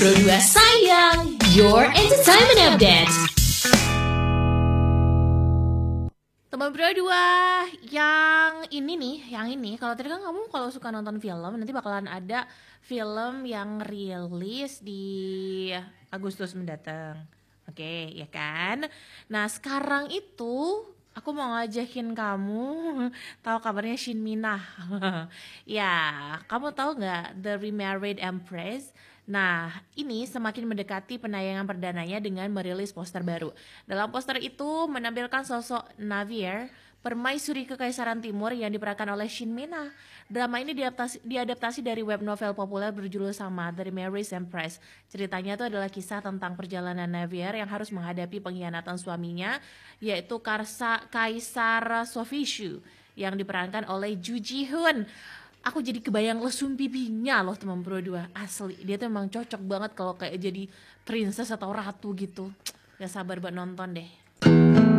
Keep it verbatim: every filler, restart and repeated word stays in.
Pro dua sayang, your entertainment update. Teman Pro dua yang ini nih, yang ini. Kalau tadi kan kamu kalau suka nonton film, nanti bakalan ada film yang rilis di Agustus mendatang. Oke, ya kan? Nah, sekarang itu aku mau ngajakin kamu tahu kabarnya Shin Minah. Ya, kamu tahu nggak The Remarried Empress? Nah, ini semakin mendekati penayangan perdananya dengan merilis poster baru. Dalam poster itu menampilkan sosok Navier, permaisuri Kekaisaran Timur yang diperankan oleh Shin Minah. Drama ini diadaptasi, diadaptasi dari web novel populer berjudul sama, The Remarried Empress. Ceritanya itu adalah kisah tentang perjalanan Navier yang harus menghadapi pengkhianatan suaminya, yaitu Karsa, Kaisar Sofishu, yang diperankan oleh Ju Ji Hoon. Aku jadi kebayang lesung pipinya loh teman Pro dua. Asli, dia tuh emang cocok banget kalau kayak jadi princess atau ratu gitu. Gak sabar buat nonton deh.